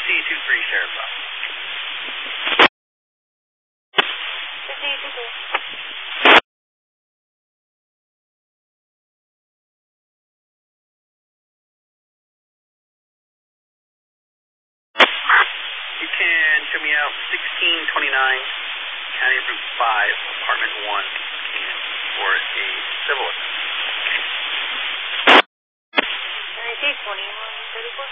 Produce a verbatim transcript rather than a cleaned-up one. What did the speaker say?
C two three Sheriff's Office. C two three. You can show me out sixteen twenty-nine, County Route five, Apartment one, for a civil offense. Can I see twenty-one thirty-four?